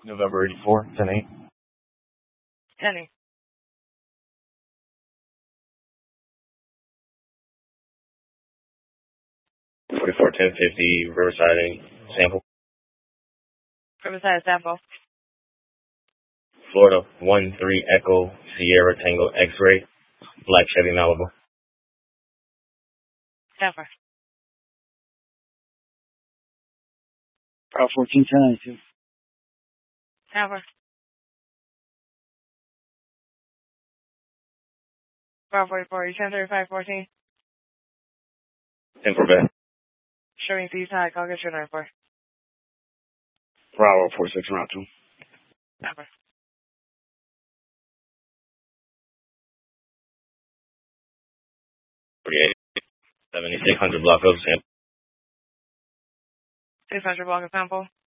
November 84, 10-8. 10-8. 44, 1050, Riverside sample. Riverside sample. Florida 1-3 Echo Sierra Tango X-Ray, Black Chevy Malibu. Denver. Bravo 14, 1092. Denver. Bravo 44, 1035, 14. 10 Quebec. Showing East High, call get your 94. Bravo 46, round 2. Denver. 7600 block of sample. 600 block of sample.